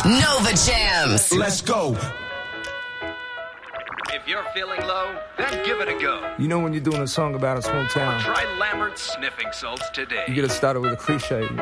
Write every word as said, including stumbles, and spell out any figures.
Nova Jams. Let's go. If you're feeling low, then give it a go. You know when you're doing a song about a small town, Try Lambert's sniffing salts today. you gotta start it with a cliche.